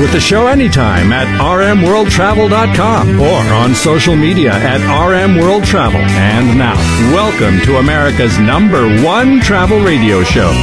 with the show anytime at rmworldtravel.com or on social media at rmworldtravel. And now, welcome to America's #1 travel radio show.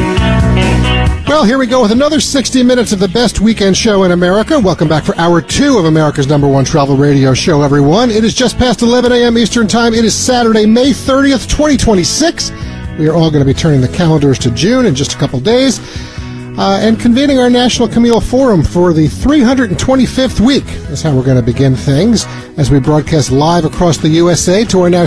Well, here we go with another 60 minutes of the best weekend show in America. Welcome back for Hour 2 of America's #1 travel radio show, everyone. It is just past 11 a.m. Eastern Time. It is Saturday, May 30th, 2026. We are all going to be turning the calendars to June in just a couple days. And convening our National Camille Forum for the 325th week is how we're going to begin things as we broadcast live across the USA to our now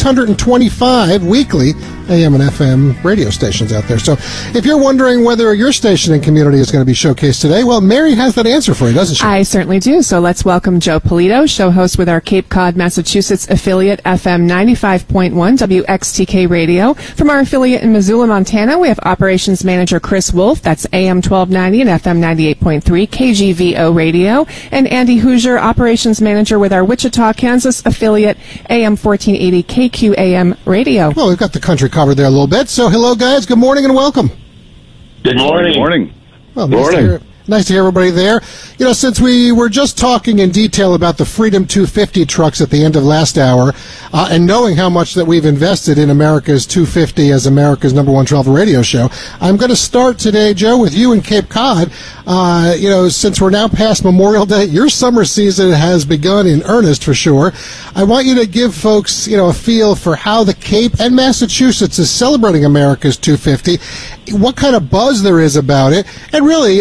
625 weekly AM and FM radio stations out there. So if you're wondering whether your station and community is going to be showcased today, well, Mary has that answer for you, doesn't she? I certainly do. So let's welcome Joe Polito, show host with our Cape Cod, Massachusetts affiliate FM 95.1 WXTK Radio. From our affiliate in Missoula, Montana, we have operations manager Chris Wolf. That's AM 1290 and FM 98.3 KGVO Radio. And Andy Hoosier, operations manager with our Wichita, Kansas affiliate AM 1480 KQAM Radio. Well, we've got the country covered there a little bit. So hello, guys. Good morning and welcome. Good morning. Good morning. Well, nice to hear everybody there. You know, since we were just talking in detail about the Freedom 250 trucks at the end of last hour, and knowing how much that we've invested in America's 250 as America's #1 travel radio show, I'm going to start today, Joe, with you in Cape Cod. You know, since we're now past Memorial Day, your summer season has begun in earnest for sure. I want you to give folks, you know, a feel for how the Cape and Massachusetts is celebrating America's 250, what kind of buzz there is about it, and really,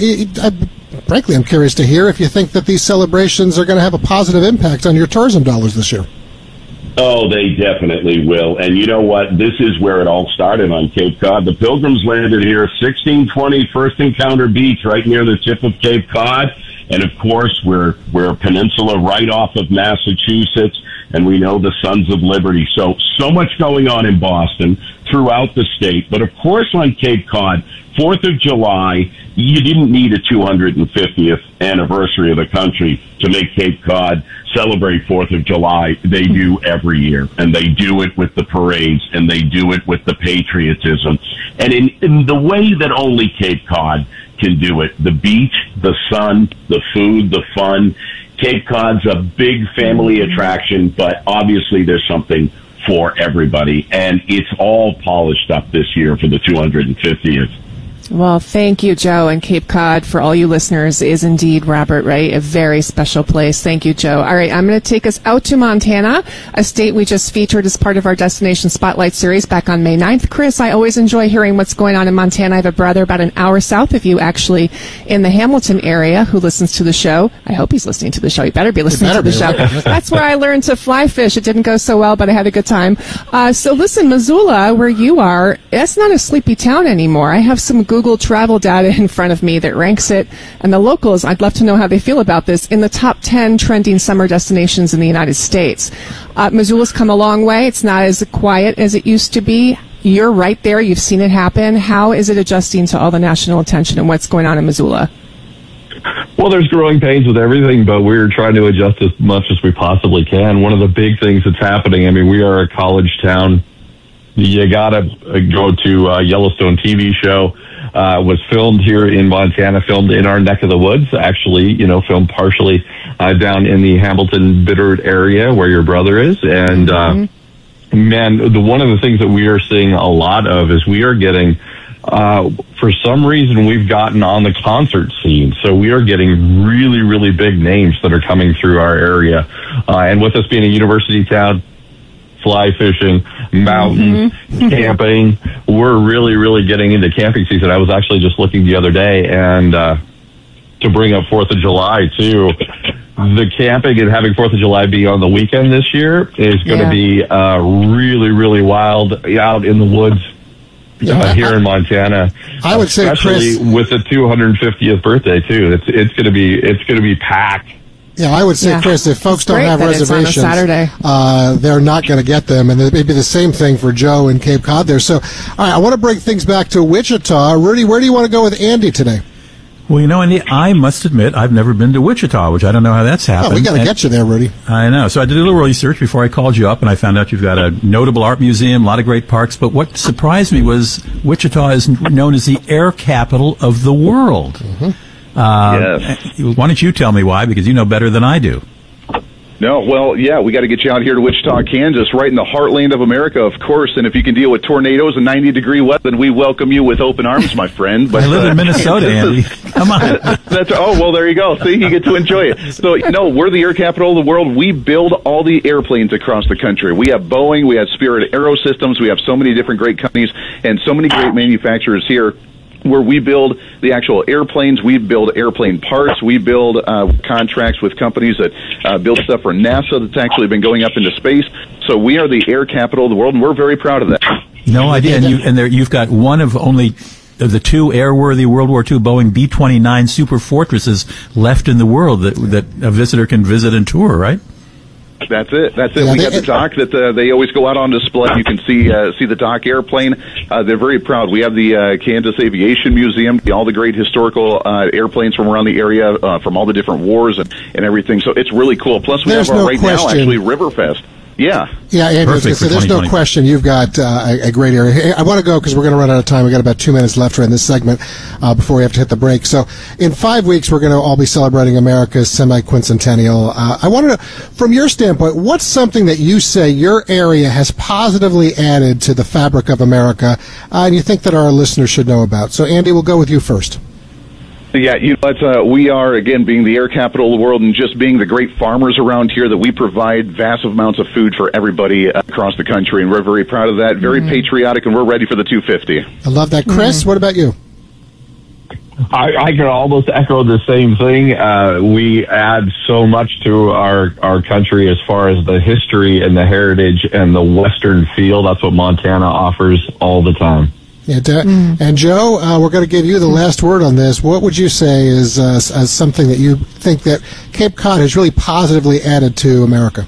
frankly, I'm curious to hear if you think that these celebrations are going to have a positive impact on your tourism dollars this year. Oh, they definitely will. And you know what? This is where it all started on Cape Cod. The Pilgrims landed here, 1620 First Encounter Beach, right near the tip of Cape Cod. And, of course, we're a peninsula right off of Massachusetts, and we know the Sons of Liberty. So much going on in Boston, throughout the state. But, of course, on Cape Cod, 4th of July, you didn't need a 250th anniversary of the country to make Cape Cod celebrate 4th of July. They do every year, and they do it with the parades, and they do it with the patriotism. And in the way that only Cape Cod can do it, the beach, the sun, the food, the fun. Cape Cod's a big family attraction, but obviously there's something for everybody, and it's all polished up this year for the 250th. Well, thank you, Joe. And Cape Cod, for all you listeners, is indeed, Robert, right, a very special place. Thank you, Joe. All right, I'm going to take us out to Montana, a state we just featured as part of our Destination Spotlight series back on May 9th. Chris, I always enjoy hearing what's going on in Montana. I have a brother about an hour south of you, actually, in the Hamilton area, who listens to the show. I hope he's listening to the show. He better be listening to the show. That's where I learned to fly fish. It didn't go so well, but I had a good time. So listen, Missoula, where you are, that's not a sleepy town anymore. I have some Google travel data in front of me that ranks it, and the locals, I'd love to know how they feel about this, in the top 10 trending summer destinations in the United States. Missoula's come a long way. It's not as quiet as it used to be. You're right there. You've seen it happen. How is it adjusting to all the national attention and what's going on in Missoula? Well, there's growing pains with everything, but we're trying to adjust as much as we possibly can. One of the big things that's happening, I mean, we are a college town. You got to go to Yellowstone TV show. Was filmed here in Montana, filmed in our neck of the woods, actually, you know, filmed partially down in the Hamilton Bittert area where your brother is. And, man, one of the things that we are seeing a lot of is we are getting, for some reason, we've gotten on the concert scene. So we are getting really, really big names that are coming through our area. And with us being a university town, fly fishing, mountains, camping. We're really, really getting into camping season. I was actually just looking the other day, and to bring up 4th of July, too, the camping and having 4th of July be on the weekend this year is going to be really, really wild out in the woods here in Montana. I would say, Chris, with the 250th birthday, too. It's going to be packed. Yeah, I would say, Chris, if folks don't have reservations, they're not going to get them, and it may be the same thing for Joe in Cape Cod there. So, all right, I want to bring things back to Wichita. Rudy, where do you want to go with Andy today? Well, you know, Andy, I must admit I've never been to Wichita, which I don't know how that's happened. Oh, we got to get you there, Rudy. I know. So I did a little research before I called you up, and I found out you've got a notable art museum, a lot of great parks. But what surprised me was Wichita is known as the air capital of the world. Yes. Why don't you tell me why? Because you know better than I do. No, well, yeah, we got to get you out here to Wichita, Kansas, right in the heartland of America, of course. And if you can deal with tornadoes and 90-degree weather, then we welcome you with open arms, my friend. But I live in Minnesota, Andy. Come on. Well, there you go. See, you get to enjoy it. So, we're the air capital of the world. We build all the airplanes across the country. We have Boeing, we have Spirit Aerosystems, we have so many different great companies and so many great manufacturers here, where we build the actual airplanes, we build airplane parts, we build contracts with companies that build stuff for NASA that's actually been going up into space. So we are the air capital of the world, and we're very proud of that. No idea. And you've got one of only of the two airworthy World War II Boeing B-29 Super Fortresses left in the world that a visitor can visit and tour, right? That's it. Yeah, we got the dock that they always go out on display. You can see the dock airplane. They're very proud. We have the Kansas Aviation Museum, all the great historical airplanes from around the area, from all the different wars and everything. So it's really cool. Plus, we have now actually Riverfest. Yeah. Yeah, Andrew, there's no question you've got a great area. Hey, I want to go because we're going to run out of time. We've got about 2 minutes left in this segment before we have to hit the break. So in 5 weeks, we're going to all be celebrating America's semi-quincentennial. I wanted to, from your standpoint, what's something that you say your area has positively added to the fabric of America and you think that our listeners should know about? So, Andy, we'll go with you first. Yeah, we are, again, being the air capital of the world and just being the great farmers around here, that we provide vast amounts of food for everybody across the country, and we're very proud of that, very patriotic, and we're ready for the 250. I love that. Chris, what about you? I can almost echo the same thing. We add so much to our country as far as the history and the heritage and the Western feel. That's what Montana offers all the time. And Joe, we're going to give you the last word on this. What would you say is as something that you think that Cape Cod has really positively added to America?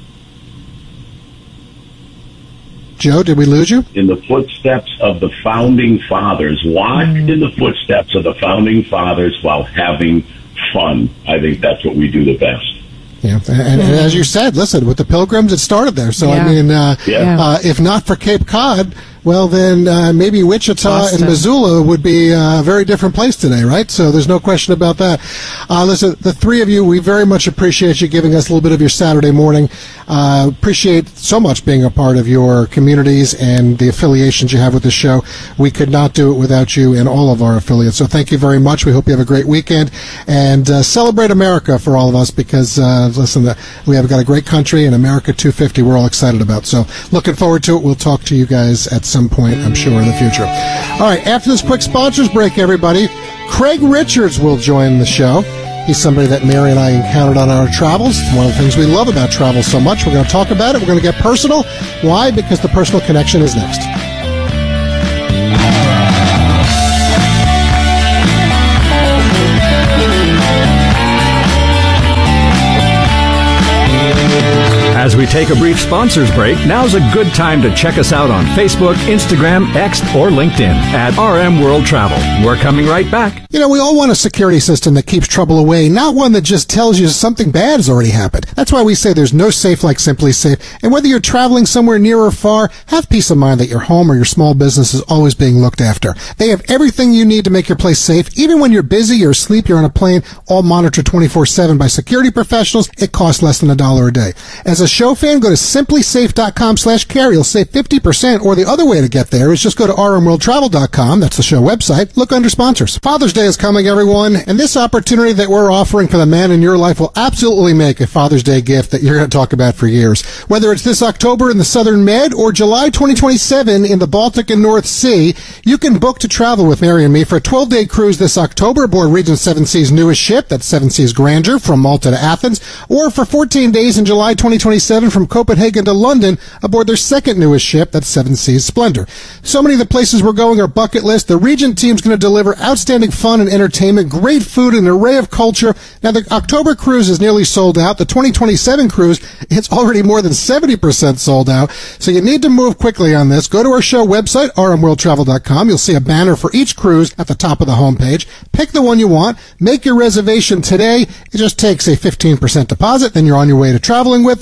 Joe, did we lose you? In the footsteps of the Founding Fathers. Walk in the footsteps of the Founding Fathers while having fun. I think that's what we do the best. Yeah, and as you said, listen, with the Pilgrims, it started there. So, I mean, if not for Cape Cod, well, then maybe Wichita and Missoula would be a very different place today, right? So there's no question about that. Listen, the three of you, we very much appreciate you giving us a little bit of your Saturday morning. Appreciate so much being a part of your communities and the affiliations you have with the show. We could not do it without you and all of our affiliates. So thank you very much. We hope you have a great weekend. And celebrate America for all of us because, listen, we have got a great country and America 250 we're all excited about. So looking forward to it. We'll talk to you guys at some point, I'm sure, in the future. All right, after this quick sponsors break, everybody, Craig Richards will join the show. He's somebody that Mary and I encountered on our travels. One of the things we love about travel so much. We're going to talk about it. We're going to get personal. Why? Because the personal connection is next. As we take a brief sponsors break, now's a good time to check us out on Facebook, Instagram, X, or LinkedIn at RM World Travel. We're coming right back. You know, we all want a security system that keeps trouble away, not one that just tells you something bad has already happened. That's why we say there's no safe like Simply Safe. And whether you're traveling somewhere near or far, have peace of mind that your home or your small business is always being looked after. They have everything you need to make your place safe. Even when you're busy, you're asleep, you're on a plane, all monitored 24/7 by security professionals. It costs less than $1 a day. As a show fan, go to simplysafe.com/carry. You'll save 50%, or the other way to get there is just go to rmworldtravel.com. That's the show website. Look under sponsors. Father's Day is coming, everyone, and this opportunity that we're offering for the man in your life will absolutely make a Father's Day gift that you're going to talk about for years. Whether it's this October in the Southern Med or July 2027 in the Baltic and North Sea, you can book to travel with Mary and me for a 12-day cruise this October aboard Regent Seven Seas' newest ship, that's Seven Seas Grandeur, from Malta to Athens, or for 14 days in July 2027 from Copenhagen to London aboard their second newest ship, that's Seven Seas Splendor. So many of the places we're going are bucket list. The Regent team's going to deliver outstanding fun and entertainment, great food, and an array of culture. Now, the October cruise is nearly sold out. The 2027 cruise, it's already more than 70% sold out. So you need to move quickly on this. Go to our show website, rmworldtravel.com. You'll see a banner for each cruise at the top of the homepage. Pick the one you want. Make your reservation today. It just takes a 15% deposit. Then you're on your way to traveling with us. Listen,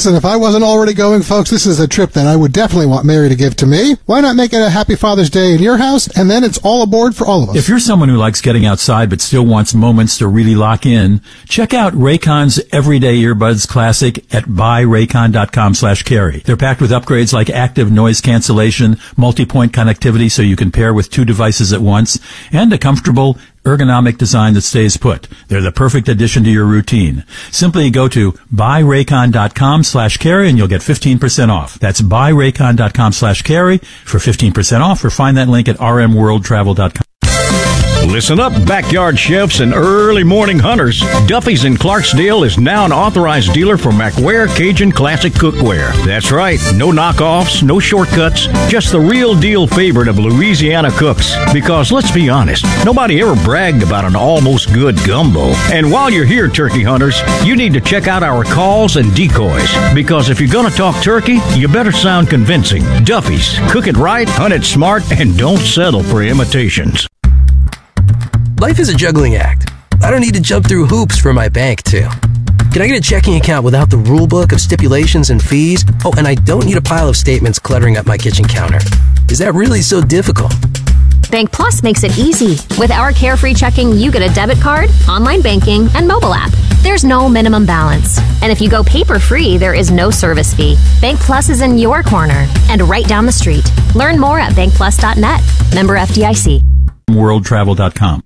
Listen, if I wasn't already going, folks, this is a trip that I would definitely want Mary to give to me. Why not make it a happy Father's Day in your house, and then it's all aboard for all of us? If you're someone who likes getting outside but still wants moments to really lock in, check out Raycon's Everyday Earbuds Classic at buyraycon.com/carry. They're packed with upgrades like active noise cancellation, multi-point connectivity so you can pair with 2 devices at once, and a comfortable ergonomic design that stays put. They're the perfect addition to your routine. Simply go to buyraycon.com/carry and you'll get 15% off. That's buyraycon.com/carry for 15% off, or find that link at rmworldtravel.com. Listen up, backyard chefs and early morning hunters. Duffy's in Clarksdale is now an authorized dealer for McWare Cajun Classic Cookware. That's right, no knockoffs, no shortcuts, just the real deal favorite of Louisiana cooks. Because let's be honest, nobody ever bragged about an almost good gumbo. And while you're here, turkey hunters, you need to check out our calls and decoys. Because if you're going to talk turkey, you better sound convincing. Duffy's, cook it right, hunt it smart, and don't settle for imitations. Life is a juggling act. I don't need to jump through hoops for my bank, too. Can I get a checking account without the rule book of stipulations and fees? Oh, and I don't need a pile of statements cluttering up my kitchen counter. Is that really so difficult? Bank Plus makes it easy. With our Carefree Checking, you get a debit card, online banking, and mobile app. There's no minimum balance. And if you go paper-free, there is no service fee. Bank Plus is in your corner and right down the street. Learn more at bankplus.net. Member FDIC. Worldtravel.com.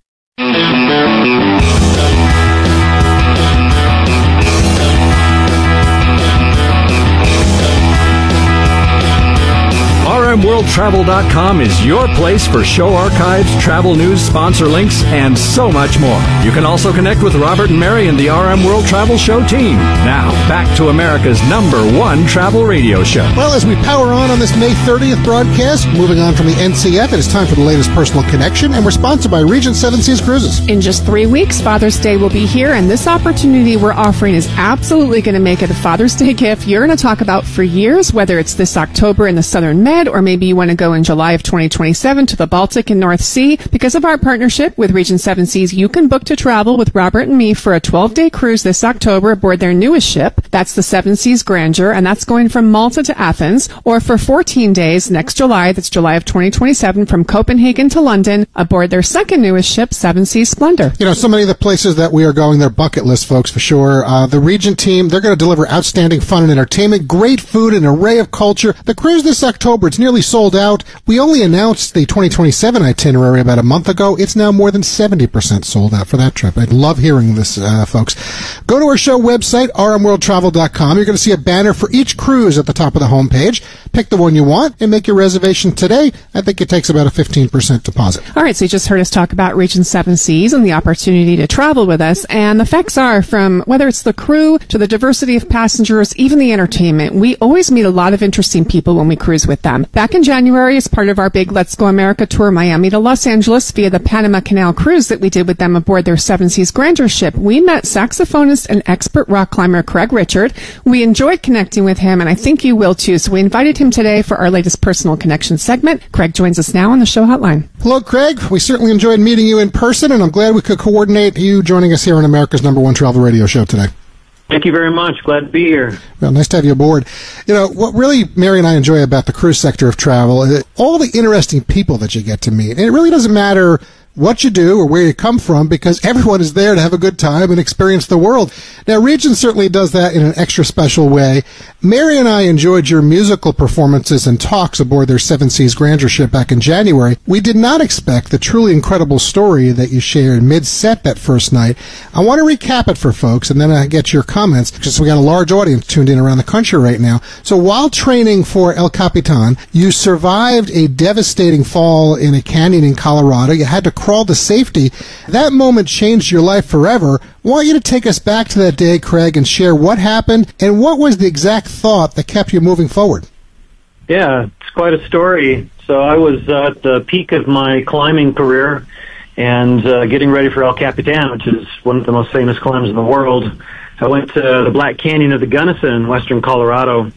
RMWorldTravel.com is your place for show archives, travel news, sponsor links, and so much more. You can also connect with Robert and Mary and the RM World Travel Show team. Now, back to America's #1 travel radio show. Well, as we power on this May 30th broadcast, moving on from the NCF, it is time for the latest personal connection, and we're sponsored by Regent 7 Seas Cruises. In just 3 weeks, Father's Day will be here, and this opportunity we're offering is absolutely going to make it a Father's Day gift you're going to talk about for years, whether it's this October in the Southern Med, or maybe you want to go in July of 2027 to the Baltic and North Sea. Because of our partnership with Regent 7 Seas, you can book to travel with Robert and me for a 12-day cruise this October aboard their newest ship. That's the 7 Seas Grandeur, and that's going from Malta to Athens, or for 14 days next July, that's July of 2027, from Copenhagen to London, aboard their second newest ship, 7 Seas Splendor. You know, so many of the places that we are going, they're bucket list, folks, for sure. The Regent team, they're going to deliver outstanding fun and entertainment, great food, an array of culture. The cruise this October, it's nearly sold out. We only announced the 2027 itinerary about a month ago. It's now more than 70% sold out for that trip. I'd love hearing this, folks. Go to our show website, rmworldtravel.com. You're going to see a banner for each cruise at the top of the homepage. Pick the one you want and make your reservation today. I think it takes about a 15% deposit. All right, so you just heard us talk about Regent 7 Seas and the opportunity to travel with us. And the facts are, from whether it's the crew to the diversity of passengers, even the entertainment, we always meet a lot of interesting people when we cruise with them. Back in January, as part of our big Let's Go America tour, Miami to Los Angeles, via the Panama Canal cruise that we did with them aboard their 7 Seas Grandeur ship, we met saxophonist and expert rock climber Craig Richard. We enjoyed connecting with him, and I think you will too. So we invited him today for our latest personal connection segment. Craig joins us now on the show hotline. Hello, Craig. We certainly enjoyed meeting you in person, and I'm glad we could coordinate you joining us here on America's #1 travel radio show today. Thank you very much. Glad to be here. Well, nice to have you aboard. You know, what really Mary and I enjoy about the cruise sector of travel is all the interesting people that you get to meet. And it really doesn't matter what you do or where you come from, because everyone is there to have a good time and experience the world. Now, Regent certainly does that in an extra special way. Mary and I enjoyed your musical performances and talks aboard their 7 Seas Grandeur ship back in January. We did not expect the truly incredible story that you shared mid-set that first night. I want to recap it for folks, and then I get your comments, because we got a large audience tuned in around the country right now. So while training for El Capitan, you survived a devastating fall in a canyon in Colorado. You had to crawl to safety. That moment changed your life forever. I want you to take us back to that day, Craig, and share what happened and what was the exact thought that kept you moving forward. Yeah, it's quite a story. So I was at the peak of my climbing career and getting ready for El Capitan, which is one of the most famous climbs in the world. I went to the Black Canyon of the Gunnison in western Colorado.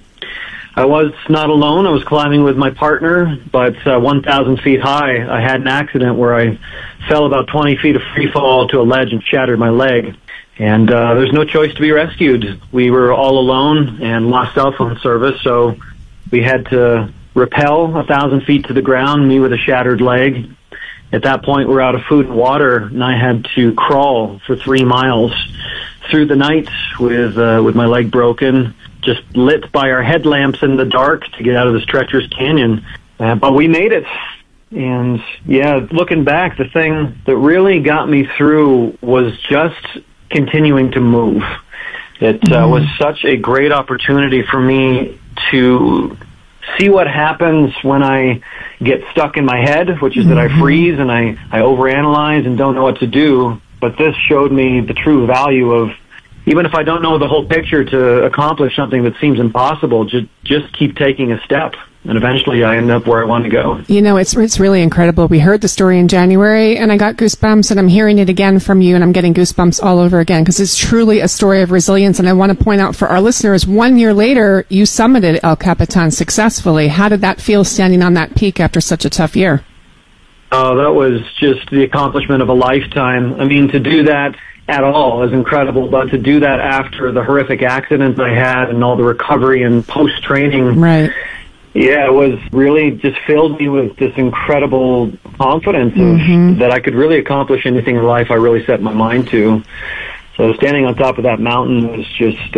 I was not alone. I was climbing with my partner, but 1,000 feet high, I had an accident where I fell about 20 feet of free fall to a ledge and shattered my leg. And there's no choice to be rescued. We were all alone and lost cell phone service, so we had to rappel 1,000 feet to the ground, me with a shattered leg. At that point, we're out of food and water, and I had to crawl for 3 miles through the night with my leg broken, just lit by our headlamps in the dark to get out of this treacherous canyon. But we made it. And, yeah, looking back, the thing that really got me through was just continuing to move. It was such a great opportunity for me to see what happens when I get stuck in my head, which is that I freeze and I overanalyze and don't know what to do. But this showed me the true value of, even if I don't know the whole picture, to accomplish something that seems impossible, just keep taking a step. And eventually I end up where I want to go. You know, it's really incredible. We heard the story in January, and I got goosebumps, and I'm hearing it again from you, and I'm getting goosebumps all over again, because it's truly a story of resilience. And I want to point out for our listeners, 1 year later, you summited El Capitan successfully. How did that feel, standing on that peak after such a tough year? Oh, that was just the accomplishment of a lifetime. I mean, to do that at all is incredible, but to do that after the horrific accident I had and all the recovery and post-training... Right. Yeah, it was really just filled me with this incredible confidence of that I could really accomplish anything in life I really set my mind to. So standing on top of that mountain was just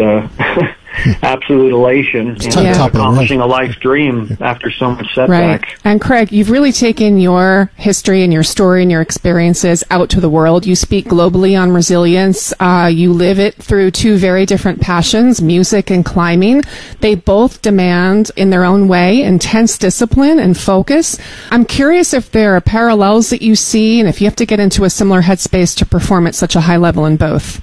absolute elation and accomplishing a life dream after so much setback. Right. And Craig, you've really taken your history and your story and your experiences out to the world. You speak globally on resilience. You live it through 2 very different passions, music and climbing. They both demand, in their own way, intense discipline and focus. I'm curious if there are parallels that you see, and if you have to get into a similar headspace to perform at such a high level in both.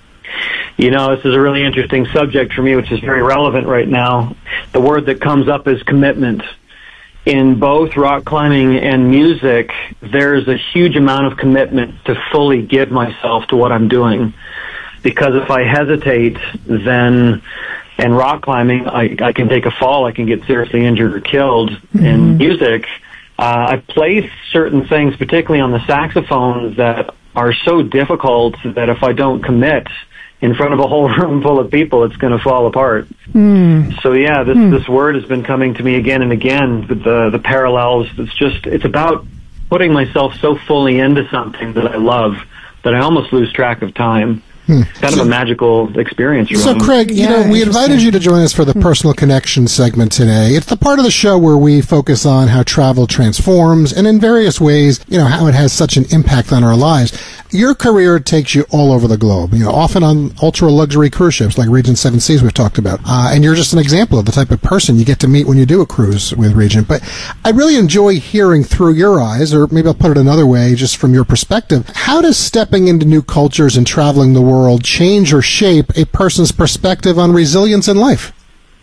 You know, this is a really interesting subject for me, which is very relevant right now. The word that comes up is commitment. In both rock climbing and music, there's a huge amount of commitment to fully give myself to what I'm doing. Because if I hesitate, then in rock climbing, I can take a fall, I can get seriously injured or killed. In music, I play certain things, particularly on the saxophone, that are so difficult that if I don't commit in front of a whole room full of people, it's going to fall apart. So yeah, this word has been coming to me again and again with the parallels. It's about putting myself so fully into something that I love that I almost lose track of time. Kind of a magical experience. So, Craig, you know, we invited you to join us for the Personal Connection segment today. It's the part of the show where we focus on how travel transforms and in various ways, you know, how it has such an impact on our lives. Your career takes you all over the globe, you know, often on ultra-luxury cruise ships like Regent Seven Seas we've talked about. And you're just an example of the type of person you get to meet when you do a cruise with Regent. But I really enjoy hearing through your eyes, or maybe I'll put it another way, just from your perspective, how does stepping into new cultures and traveling the world change or shape a person's perspective on resilience in life?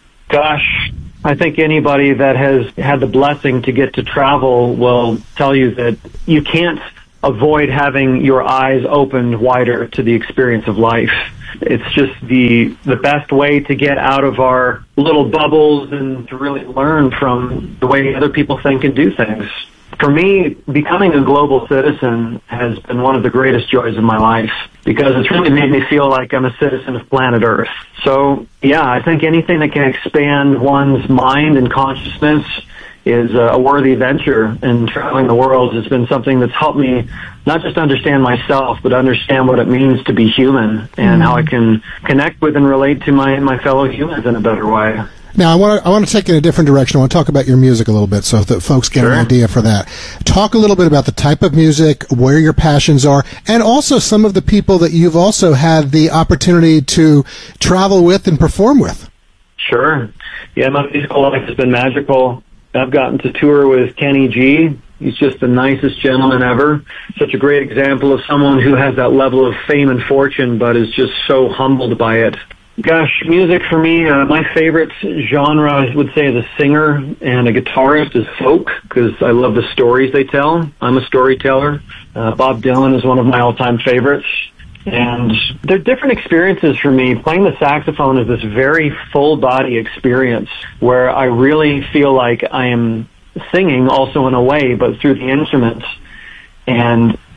Gosh, I think anybody that has had the blessing to get to travel will tell you that you can't avoid having your eyes opened wider to the experience of life. It's just the best way to get out of our little bubbles and to really learn from the way other people think and do things. For me, becoming a global citizen has been one of the greatest joys of my life because it's really made me feel like I'm a citizen of planet Earth. So, yeah, I think anything that can expand one's mind and consciousness is a worthy venture, and traveling the world has been something that's helped me not just understand myself, but understand what it means to be human and how I can connect with and relate to my fellow humans in a better way. Now, I want to take it in a different direction. I want to talk about your music a little bit so that folks get an idea for that. Talk a little bit about the type of music, where your passions are, and also some of the people that you've also had the opportunity to travel with and perform with. Sure. Yeah, my musical life has been magical. I've gotten to tour with Kenny G. He's just the nicest gentleman ever. Such a great example of someone who has that level of fame and fortune, but is just so humbled by it. Gosh, music for me, my favorite genre, I would say, as a singer and a guitarist is folk, because I love the stories they tell. I'm a storyteller. Bob Dylan is one of my all-time favorites. And they're different experiences for me. Playing the saxophone is this very full-body experience where I really feel like I am singing also in a way, but through the instruments. And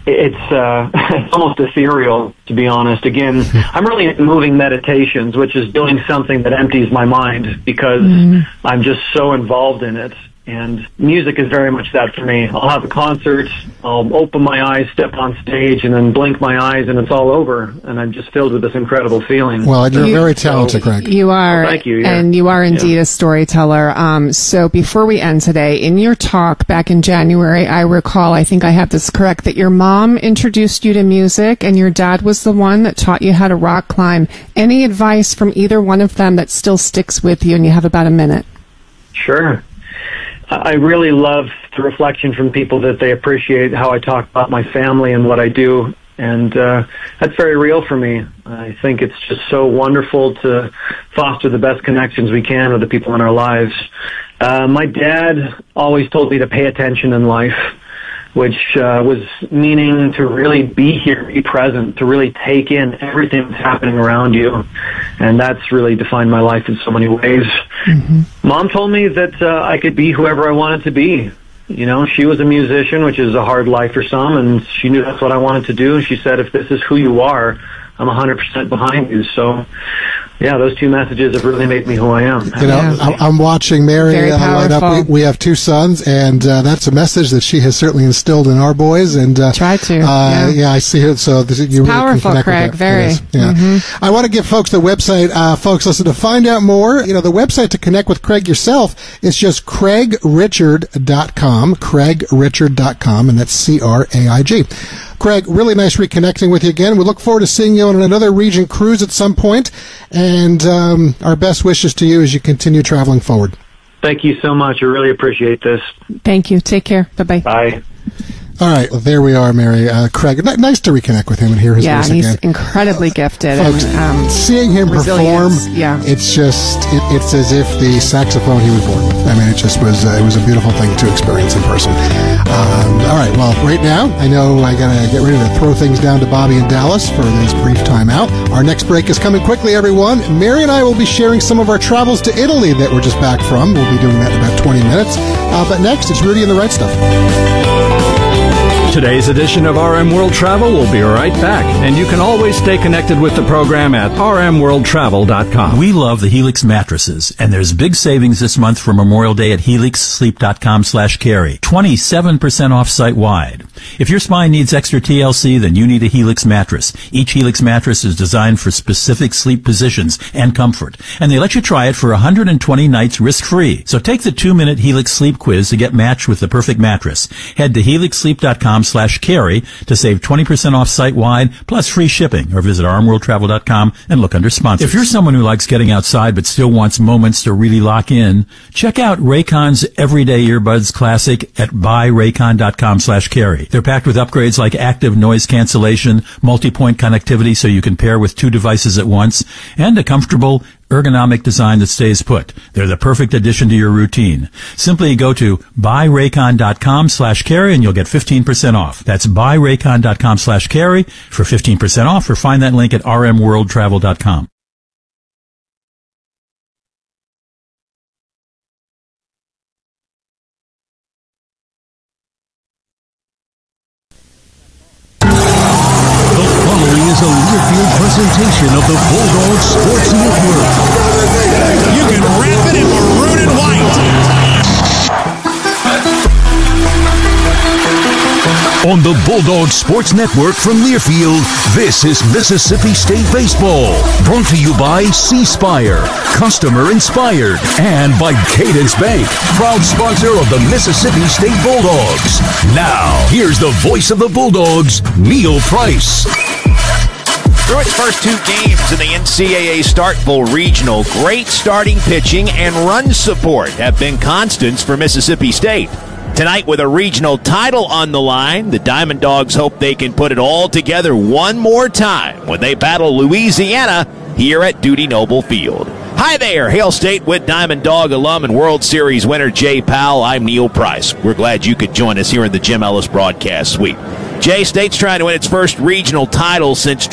it's almost ethereal, to be honest. Again, I'm really into moving meditations, which is doing something that empties my mind because I'm just so involved in it. And music is very much that for me. I'll have a concert, I'll open my eyes, step on stage, and then blink my eyes, and it's all over. And I'm just filled with this incredible feeling. Well, you're very talented, Craig. You are. Oh, thank you. Yeah. And you are indeed a storyteller. So before we end today, in your talk back in January, I recall, I think I have this correct, that your mom introduced you to music, and your dad was the one that taught you how to rock climb. Any advice from either one of them that still sticks with you, and you have about a minute? Sure. I really love the reflection from people that they appreciate how I talk about my family and what I do, and that's very real for me. I think it's just so wonderful to foster the best connections we can with the people in our lives. My dad always told me to pay attention in life, which was meaning to really be here, be present, to really take in everything that's happening around you. And that's really defined my life in so many ways. Mom told me that I could be whoever I wanted to be. You know, she was a musician, which is a hard life for some, and she knew that's what I wanted to do. And she said, if this is who you are, I'm 100% behind you. So, yeah, those two messages have really made me who I am. You know, I'm watching Mary light up. We have two sons, and that's a message that she has certainly instilled in our boys. And try to. Yeah, I see it. So you really powerful, can Craig. Very. Yeah. I want to give folks the website. Folks, listen, to find out more, you know, the website to connect with Craig yourself is just CraigRichard.com. CraigRichard.com, and that's CRAIG. Craig, really nice reconnecting with you again. We look forward to seeing you on another Regent cruise at some point, and our best wishes to you as you continue traveling forward. Thank you so much. I really appreciate this. Thank you. Take care. Bye-bye. Bye. All right, well, there we are, Mary. Craig, nice to reconnect with him and hear his voice again. Yeah, he's incredibly gifted. Folks, seeing him perform, yeah. it's as if the saxophone he was born with. I mean, it was a beautiful thing to experience in person. All right, well, right now, I know I got to get ready to throw things down to Bobby in Dallas for this brief time out. Our next break is coming quickly, everyone. Mary and I will be sharing some of our travels to Italy that we're just back from. We'll be doing that in about 20 minutes. But next, it's Rudy and the Right Stuff. Today's edition of RM World Travel will be right back, and you can always stay connected with the program at rmworldtravel.com. We love the Helix mattresses, and there's big savings this month for Memorial Day at helixsleep.com/carry. 27% off site-wide. If your spine needs extra TLC, then you need a Helix mattress. Each Helix mattress is designed for specific sleep positions and comfort, and they let you try it for 120 nights risk-free. So take the 2-minute Helix sleep quiz to get matched with the perfect mattress. Head to helixsleep.com/carry to save 20% off site-wide, plus free shipping, or visit rmworldtravel.com and look under sponsors. If you're someone who likes getting outside but still wants moments to really lock in, check out Raycon's Everyday Earbuds Classic at buyraycon.com/carry. They're packed with upgrades like active noise cancellation, multi-point connectivity so you can pair with 2 devices at once, and a comfortable ergonomic design that stays put. They're the perfect addition to your routine. Simply go to buyraycon.com/carry and you'll get 15% off. That's buyraycon.com/carry for 15% off, or find that link at rmworldtravel.com. Is a Learfield presentation of the Bulldog Sports Network. You can wrap it in maroon and white. On the Bulldog Sports Network from Learfield, this is Mississippi State Baseball. Brought to you by C-Spire, customer inspired, and by Cadence Bank, proud sponsor of the Mississippi State Bulldogs. Now, here's the voice of the Bulldogs, Neil Price. Through its first 2 games in the NCAA Starkville Regional, great starting pitching and run support have been constants for Mississippi State. Tonight, with a regional title on the line, the Diamond Dogs hope they can put it all together one more time when they battle Louisiana here at Dudy Noble Field. Hi there, Hail State with Diamond Dog alum and World Series winner Jay Powell. I'm Neil Price. We're glad you could join us here in the Jim Ellis Broadcast Suite. Jay, State's trying to win its first regional title since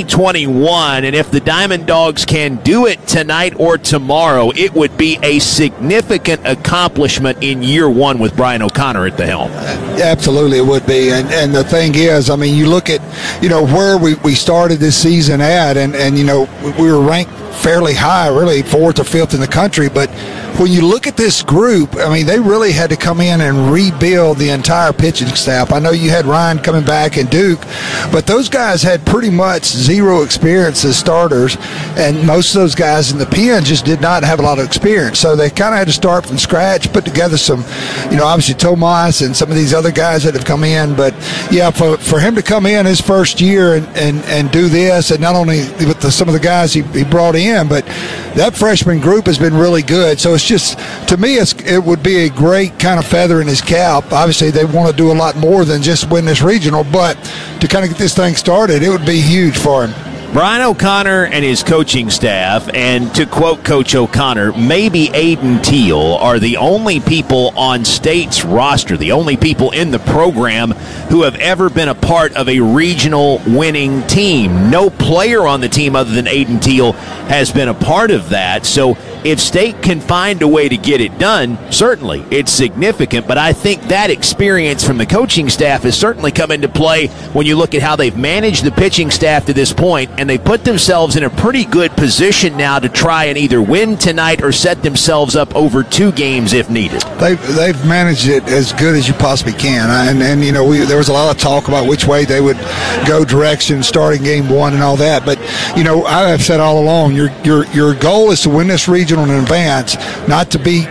2021, and if the Diamond Dogs can do it tonight or tomorrow, it would be a significant accomplishment in year one with Brian O'Connor at the helm. Absolutely, it would be. And the thing is, I mean, you look at, where we started this season at, and we were ranked fairly high, really 4th or 5th in the country, but when you look at this group, I mean, they really had to come in and rebuild the entire pitching staff. I know you had Ryan coming back and Duke, but those guys had pretty much zero experience as starters, and most of those guys in the pen just did not have a lot of experience. So they kind of had to start from scratch, put together some, obviously Tomas and some of these other guys that have come in. But, yeah, for him to come in his first year and do this, and not only with some of the guys he brought in, but that freshman group has been really good. So it's just, to me, it would be a great kind of feather in his cap. Obviously, they want to do a lot more than just win this regional, but to kind of get this thing started, it would be huge for him. Brian O'Connor and his coaching staff, and to quote Coach O'Connor, maybe Aiden Teal are the only people on State's roster, the only people in the program who have ever been a part of a regional winning team. No player on the team other than Aiden Teal has been a part of that. So if State can find a way to get it done, certainly it's significant, but I think that experience from the coaching staff has certainly come into play when you look at how they've managed the pitching staff to this point, and they put themselves in a pretty good position now to try and either win tonight or set themselves up over 2 games if needed. They've managed it as good as you possibly can, and there was a lot of talk about which way they would go direction starting game 1 and all that, but I have said all along, your goal is to win this region in advance, not to beat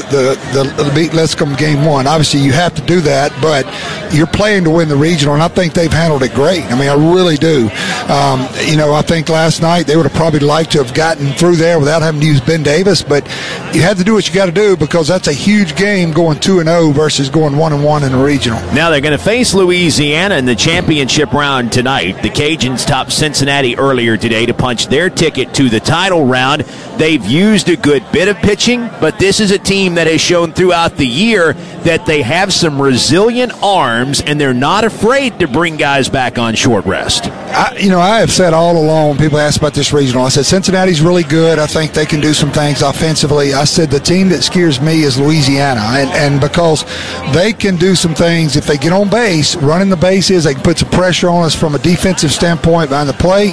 the beat Lipscomb game 1. Obviously, you have to do that, but you're playing to win the regional, and I think they've handled it great. I mean, I really do. I think last night they would have probably liked to have gotten through there without having to use Ben Davis, but you have to do what you got to do because that's a huge game going 2-0 versus going 1-1 in the regional. Now they're going to face Louisiana in the championship round tonight. The Cajuns topped Cincinnati earlier today to punch their ticket to the title round. They've used a good bit of pitching, but this is a team that has shown throughout the year that they have some resilient arms, and they're not afraid to bring guys back on short rest. I have said all along, people ask about this regional, I said Cincinnati's really good. I think they can do some things offensively. I said the team that scares me is Louisiana, and because they can do some things if they get on base, running the bases, they can put some pressure on us from a defensive standpoint behind the plate,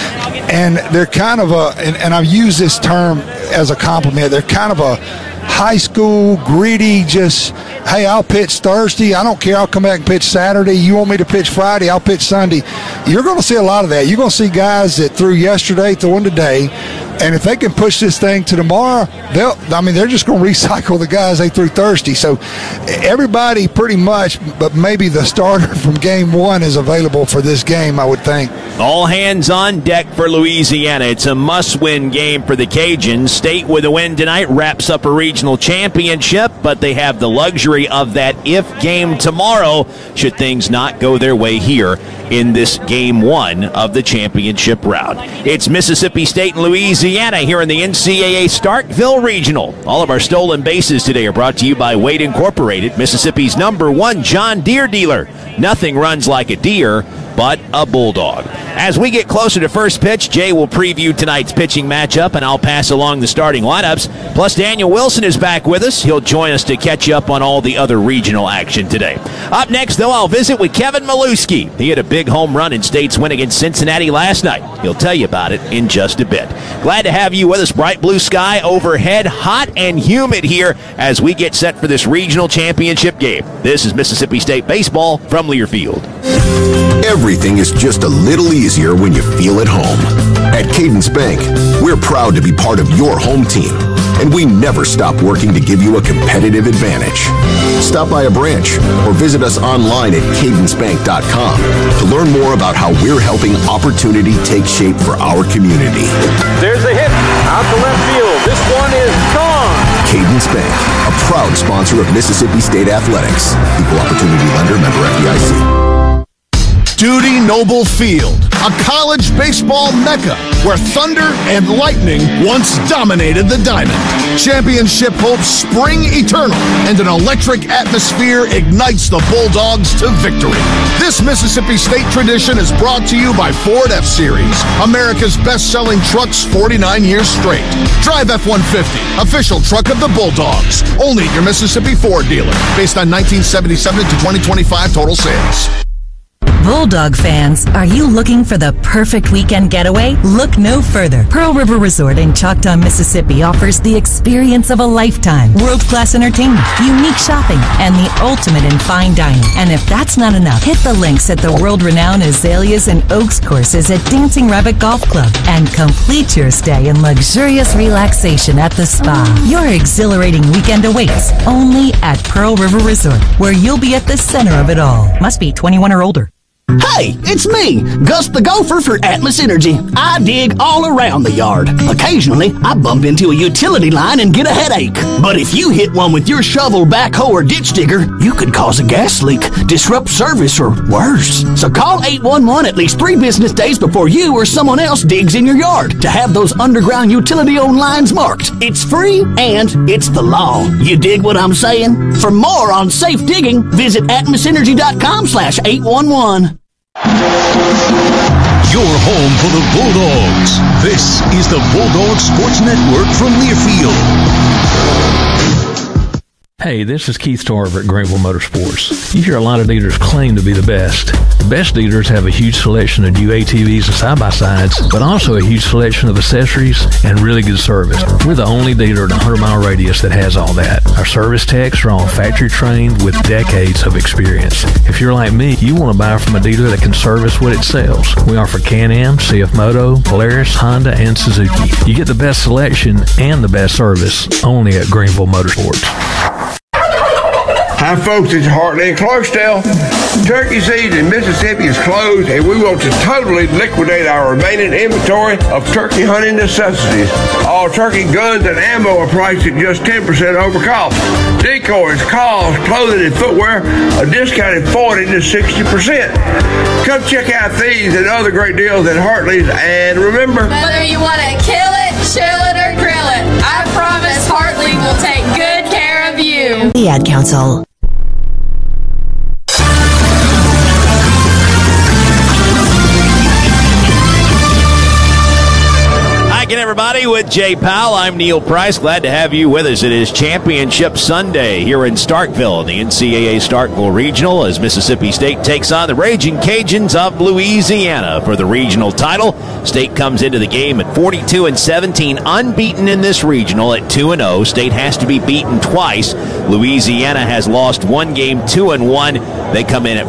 and they're kind of and I've used this term as a compliment, they're kind of a high school, gritty, just, hey, I'll pitch Thursday. I don't care. I'll come back and pitch Saturday. You want me to pitch Friday? I'll pitch Sunday. You're going to see a lot of that. You're going to see guys that threw yesterday, throwing today, and if they can push this thing to tomorrow, they're just going to recycle the guys they threw Thursday. So everybody pretty much, but maybe the starter from game 1 is available for this game, I would think. All hands on deck for Louisiana. It's a must-win game for the Cajuns. State with a win tonight wraps up a regional championship, but they have the luxury of that if game tomorrow should things not go their way here in this game 1 of the championship round. It's Mississippi State and Louisiana here in the NCAA Starkville Regional. All of our stolen bases today are brought to you by Wade Incorporated, Mississippi's #1 John Deere dealer. Nothing runs like a deer but a bulldog. As we get closer to first pitch, Jay will preview tonight's pitching matchup, and I'll pass along the starting lineups. Plus, Daniel Wilson is back with us. He'll join us to catch you up on all the other regional action today. Up next, though, I'll visit with Kevin Milewski. He had a big home run in State's win against Cincinnati last night. He'll tell you about it in just a bit. Glad to have you with us. Bright blue sky overhead, hot and humid here as we get set for this regional championship game. This is Mississippi State baseball from Learfield. Everything is just a little easier when you feel at home. At Cadence Bank, we're proud to be part of your home team, and we never stop working to give you a competitive advantage. Stop by a branch or visit us online at cadencebank.com to learn more about how we're helping opportunity take shape for our community. There's a hit out to left field. This one is gone. Cadence Bank, a proud sponsor of Mississippi State Athletics. Equal opportunity lender, member FDIC. Dudy Noble Field, a college baseball mecca where thunder and lightning once dominated the diamond. Championship hopes spring eternal, and an electric atmosphere ignites the Bulldogs to victory. This Mississippi State tradition is brought to you by Ford F-Series, America's best-selling trucks 49 years straight. Drive F-150, official truck of the Bulldogs. Only at your Mississippi Ford dealer, based on 1977 to 2025 total sales. Bulldog fans, are you looking for the perfect weekend getaway? Look no further. Pearl River Resort in Choctaw, Mississippi offers the experience of a lifetime. World-class entertainment, unique shopping, and the ultimate in fine dining. And if that's not enough, hit the links at the world-renowned Azaleas and Oaks courses at Dancing Rabbit Golf Club and complete your stay in luxurious relaxation at the spa. Your exhilarating weekend awaits only at Pearl River Resort, where you'll be at the center of it all. Must be 21 or older. Hey, it's me, Gus the Gopher for Atmos Energy. I dig all around the yard. Occasionally, I bump into a utility line and get a headache. But if you hit one with your shovel, backhoe, or ditch digger, you could cause a gas leak, disrupt service, or worse. So call 811 at least 3 business days before you or someone else digs in your yard to have those underground utility-owned lines marked. It's free and it's the law. You dig what I'm saying? For more on safe digging, visit atmosenergy.com/811. Your home for the Bulldogs. This is the Bulldog Sports Network from Learfield. Hey, this is Keith Tarver at Greenville Motorsports. You hear a lot of dealers claim to be the best. The best dealers have a huge selection of new ATVs and side-by-sides, but also a huge selection of accessories and really good service. We're the only dealer in a 100-mile radius that has all that. Our service techs are all factory trained with decades of experience. If you're like me, you want to buy from a dealer that can service what it sells. We offer Can-Am, CF Moto, Polaris, Honda, and Suzuki. You get the best selection and the best service only at Greenville Motorsports. Hi folks, it's Hartley in Clarksdale. Turkey season in Mississippi is closed and we want to totally liquidate our remaining inventory of turkey hunting necessities. All turkey guns and ammo are priced at just 10% over cost. Decoys, calls, clothing, and footwear are discounted 40 to 60%. Come check out these and other great deals at Hartley's, and remember, whether you want to kill it, chill it, or grill it, I promise Hartley will take good care of you. The Ad Council. Again, everybody, with Jay Powell, I'm Neil Price. Glad to have you with us. It is Championship Sunday here in Starkville, the NCAA Starkville Regional, as Mississippi State takes on the Raging Cajuns of Louisiana for the regional title. State comes into the game at 42-17, unbeaten in this regional at 2-0. State has to be beaten twice. Louisiana has lost one game, 2-1. They come in at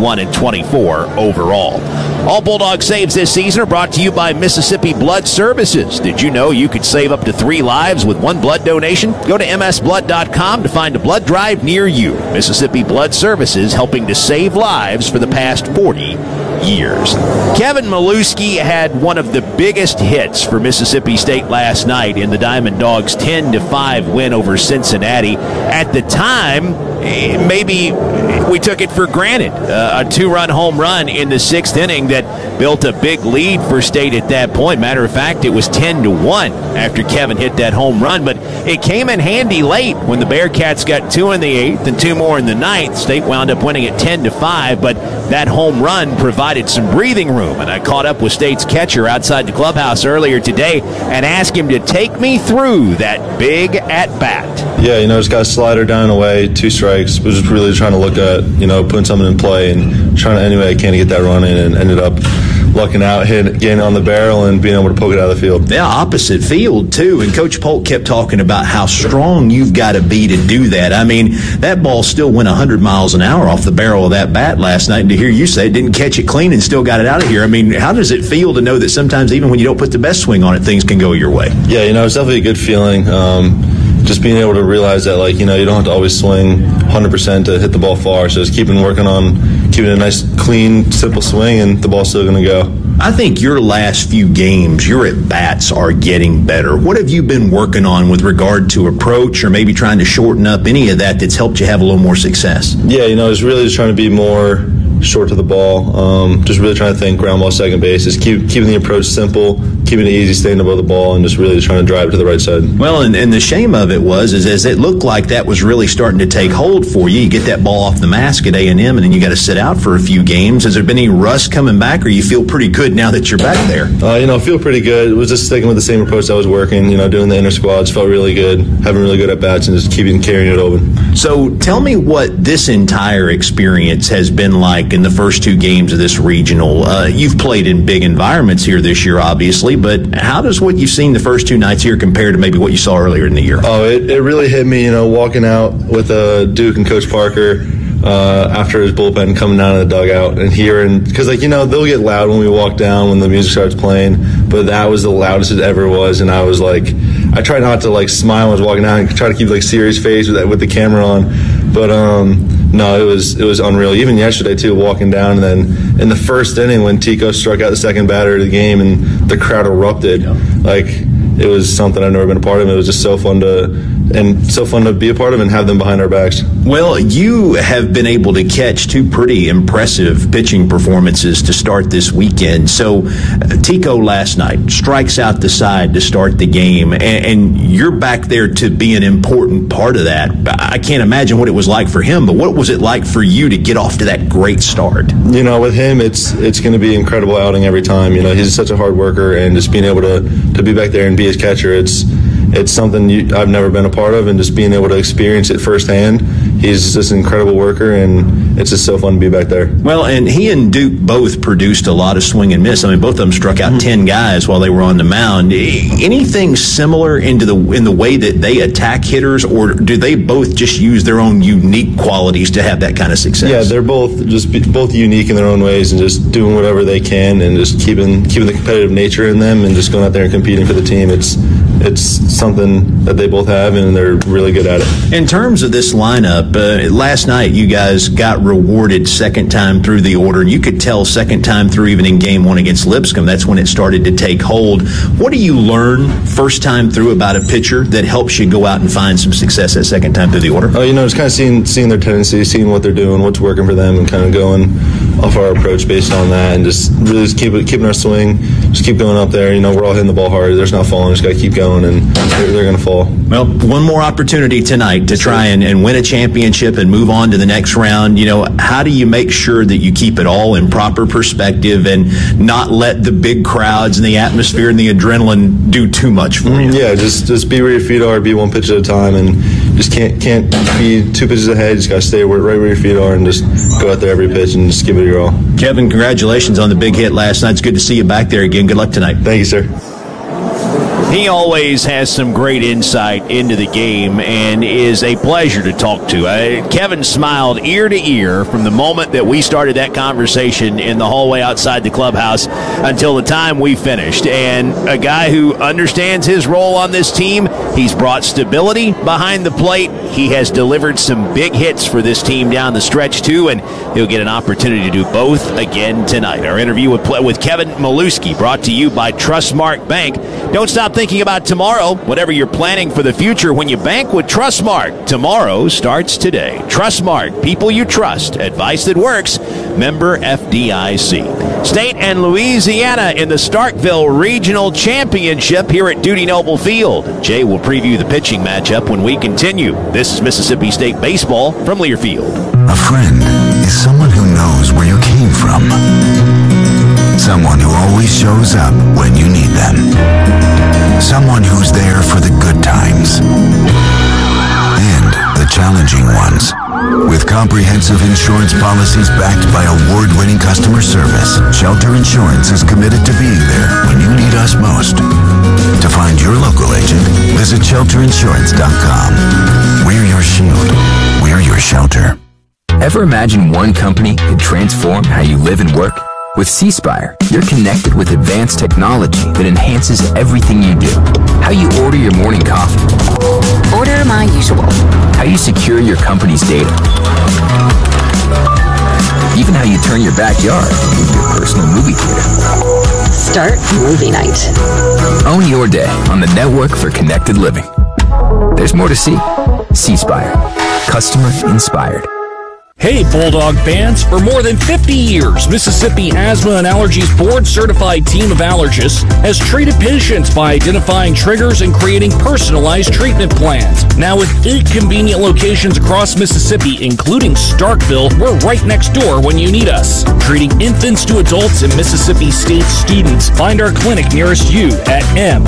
41-24 overall. All Bulldog saves this season are brought to you by Mississippi Blood Services. Did you know you could save up to 3 lives with one blood donation? Go to msblood.com to find a blood drive near you. Mississippi Blood Services, helping to save lives for the past 40 years. Kevin Milewski had one of the biggest hits for Mississippi State last night in the Diamond Dogs' 10-5 win over Cincinnati. At the time, maybe we took it for granted. A 2-run home run in the 6th inning that built a big lead for State at that point. Matter of fact, it was 10-1 after Kevin hit that home run, but it came in handy late when the Bearcats got 2 in the 8th and 2 more in the 9th. State wound up winning at 10-5, but that home run provided some breathing room, and I caught up with State's catcher outside the clubhouse earlier today and asked him to take me through that big at-bat. Yeah, just got a slider down and away, 2 strikes. Was just really trying to look at, putting something in play and trying to any way I can to get that run in, and ended up lucking out, getting on the barrel and being able to poke it out of the field. Yeah, opposite field, too. And Coach Polk kept talking about how strong you've got to be to do that. I mean, that ball still went 100 miles an hour off the barrel of that bat last night. And to hear you say it didn't catch it clean and still got it out of here. I mean, how does it feel to know that sometimes even when you don't put the best swing on it, things can go your way? Yeah, it's definitely a good feeling. Just being able to realize that, you don't have to always swing 100% to hit the ball far. So just working on keeping a nice, clean, simple swing, and the ball's still going to go. I think your last few games, your at-bats are getting better. What have you been working on with regard to approach or maybe trying to shorten up any of that that's helped you have a little more success? Yeah, it's really just trying to be more short to the ball. Just really trying to think ground ball, second base. Just keeping the approach simple, keeping it easy, staying above the ball, and just really trying to drive it to the right side. Well, and the shame of it was as it looked like that was really starting to take hold for you. You get that ball off the mask at A&M, and then you got to sit out for a few games. Has there been any rust coming back, or you feel pretty good now that you're back there? I feel pretty good. It was just sticking with the same approach I was working. Doing the inner squads felt really good, having really good at bats, and just carrying it open. So tell me what this entire experience has been like in the first 2 games of this regional. You've played in big environments here this year, obviously, but how does what you've seen the first 2 nights here compare to maybe what you saw earlier in the year? Oh, it really hit me, walking out with Duke and Coach Parker after his bullpen, coming down in the dugout and hearing, because they'll get loud when we walk down when the music starts playing, but that was the loudest it ever was, and I was like, I tried not to smile when I was walking down and try to keep serious face with the camera on, but no, it was unreal. Even yesterday too, walking down, and then in the first inning when Tico struck out the second batter of the game and the crowd erupted, it was something I've never been a part of. It was just so fun to be a part of and have them behind our backs. Well, you have been able to catch 2 pretty impressive pitching performances to start this weekend. So Tico last night strikes out the side to start the game, and you're back there to be an important part of that. I can't imagine what it was like for him, but what was it like for you to get off to that great start? With him, it's going to be an incredible outing every time. He's such a hard worker, and just being able to be back there and be his catcher, it's something I've never been a part of, and just being able to experience it firsthand. He's just an incredible worker, and it's just so fun to be back there. Well, and he and Duke both produced a lot of swing and miss. I mean, both of them struck out 10 guys while they were on the mound. Anything similar in the way that they attack hitters, or do they both just use their own unique qualities to have that kind of success? Yeah, they're both unique in their own ways, and just doing whatever they can, and just keeping the competitive nature in them, and just going out there and competing for the team. It's something that they both have, and they're really good at it. In terms of this lineup, last night you guys got rewarded second time through the order, and you could tell second time through, even in Game 1 against Lipscomb, that's when it started to take hold. What do you learn first time through about a pitcher that helps you go out and find some success that second time through the order? Just kind of seeing their tendencies, seeing what they're doing, what's working for them, and kind of going off our approach based on that, and just really keeping our swing, just keep going up there. We're all hitting the ball hard. There's not falling. Just got to keep going, and they're going to fall. Well, one more opportunity tonight to try and win a championship and move on to the next round. How do you make sure that you keep it all in proper perspective and not let the big crowds and the atmosphere and the adrenaline do too much for you? Yeah, just be where your feet are, be one pitch at a time, and just can't be 2 pitches ahead. Just got to stay right where your feet are and just go out there every pitch and just give it your all. Kevin, congratulations on the big hit last night. It's good to see you back there again. Good luck tonight. Thank you, sir. He always has some great insight into the game and is a pleasure to talk to. Kevin smiled ear to ear from the moment that we started that conversation in the hallway outside the clubhouse until the time we finished. And a guy who understands his role on this team. He's brought stability behind the plate. He has delivered some big hits for this team down the stretch, too, and he'll get an opportunity to do both again tonight. Our interview with Kevin Milewski, brought to you by Trustmark Bank. Don't stop thinking about tomorrow. Whatever you're planning for the future, when you bank with Trustmark, tomorrow starts today. Trustmark, people you trust, advice that works. Member FDIC. State and Louisiana in the Starkville Regional Championship here at Dudy Noble Field. Jay will preview the pitching matchup when we continue. This is Mississippi State Baseball from Learfield. A friend is someone who knows where you came from. Someone who always shows up when you need them. Someone who's there for the good times and the challenging ones. With comprehensive insurance policies backed by award-winning customer service, Shelter Insurance is committed to being there when you need us most. To find your local agent, visit shelterinsurance.com. We're your shield. We're your shelter. Ever imagine one company could transform how you live and work? With C-Spire, you're connected with advanced technology that enhances everything you do. How you order your morning coffee. Order my usual. How you secure your company's data. Even how you turn your backyard into your personal movie theater. Start movie night. Own your day on the network for connected living. There's more to see. C-Spire. Customer inspired. Hey, Bulldog fans. For more than 50 years, Mississippi Asthma and Allergies board-certified team of allergists has treated patients by identifying triggers and creating personalized treatment plans. Now with 8 convenient locations across Mississippi, including Starkville, we're right next door when you need us. Treating infants to adults and Mississippi State students, find our clinic nearest you at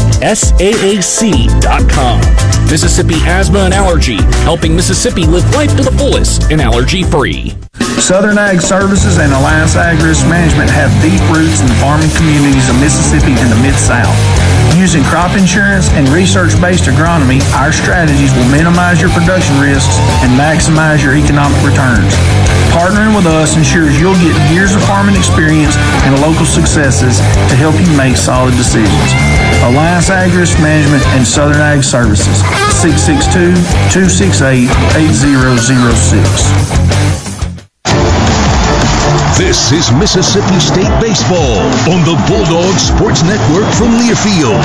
msaac.com. Mississippi Asthma and Allergy, helping Mississippi live life to the fullest and allergy-free. Southern Ag Services and Alliance Ag Risk Management have deep roots in the farming communities of Mississippi and the Mid-South. Using crop insurance and research-based agronomy, our strategies will minimize your production risks and maximize your economic returns. Partnering with us ensures you'll get years of farming experience and local successes to help you make solid decisions. Alliance Ag Risk Management and Southern Ag Services, 662-268-8006. This is Mississippi State Baseball on the Bulldog Sports Network from Learfield.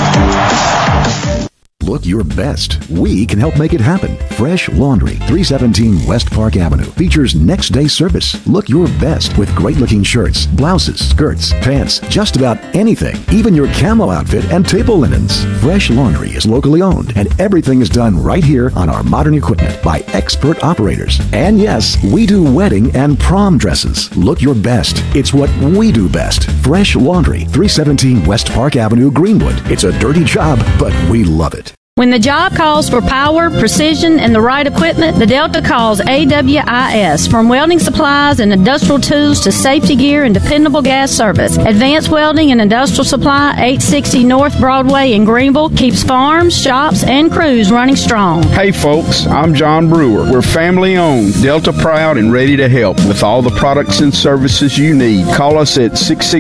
Look your best. We can help make it happen. Fresh Laundry, 317 West Park Avenue, features next day service. Look your best with great looking shirts, blouses, skirts, pants, just about anything, even your camo outfit and table linens. Fresh Laundry is locally owned and everything is done right here on our modern equipment by expert operators. And yes, we do wedding and prom dresses. Look your best. It's what we do best. Fresh Laundry, 317 West Park Avenue, Greenwood. It's a dirty job, but we love it. When the job calls for power, precision, and the right equipment, the Delta calls AWIS. From welding supplies and industrial tools to safety gear and dependable gas service, Advanced Welding and Industrial Supply, 860 North Broadway in Greenville, keeps farms, shops, and crews running strong. Hey folks, I'm John Brewer. We're family owned, Delta proud, and ready to help with all the products and services you need. Call us at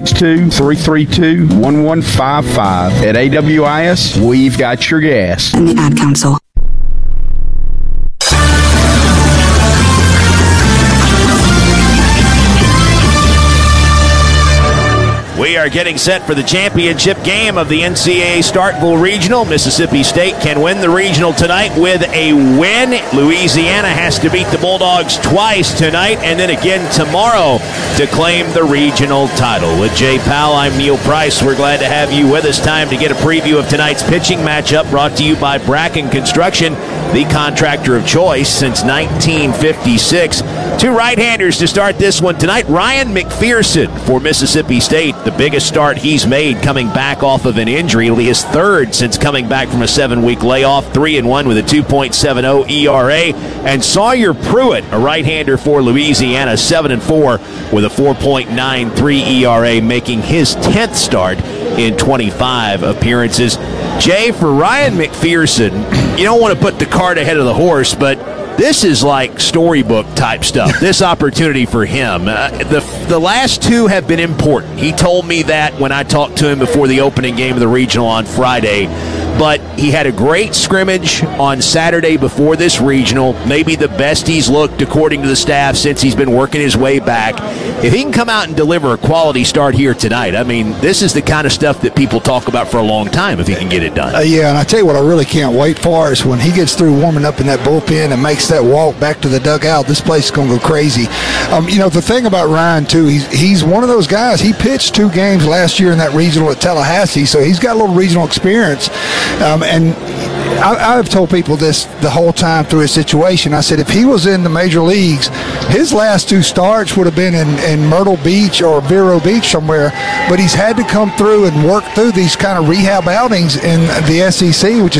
662-332-1155. At AWIS, we've got your gas. And the Ad Council. We are getting set for the championship game of the NCAA Starkville Regional. Mississippi State can win the regional tonight with a win. Louisiana has to beat the Bulldogs twice tonight and then again tomorrow to claim the regional title. With Jay Powell, I'm Neil Price. We're glad to have you with us. Time to get a preview of tonight's pitching matchup brought to you by Bracken Construction, the contractor of choice since 1956. Two right-handers to start this one tonight. Ryan McPherson for Mississippi State. The biggest start he's made coming back off of an injury. It'll be his third since coming back from a 7-week layoff. 3-1 with a 2.70 ERA. And Sawyer Pruitt, a right-hander for Louisiana, 7-4 with a 4.93 ERA, making his 10th start in 25 appearances. Jay, for Ryan McPherson, you don't want to put the cart ahead of the horse, but this is like storybook type stuff, this opportunity for him. The last two have been important. He told me that when I talked to him before the opening game of the regional on Friday. But he had a great scrimmage on Saturday before this regional, maybe the best he's looked according to the staff since he's been working his way back. If he can come out and deliver a quality start here tonight, I mean, this is the kind of stuff that people talk about for a long time if he can get it done. Yeah, and I tell you what I really can't wait for is when he gets through warming up in that bullpen and makes that walk back to the dugout. This place is going to go crazy. The thing about Ryan, too, he's one of those guys. He pitched 2 games last year in that regional at Tallahassee, so he's got a little regional experience. And I've told people this the whole time through his situation. I said if he was in the major leagues, his last 2 starts would have been in Myrtle Beach or Vero Beach somewhere, but he's had to come through and work through these kind of rehab outings in the SEC, which is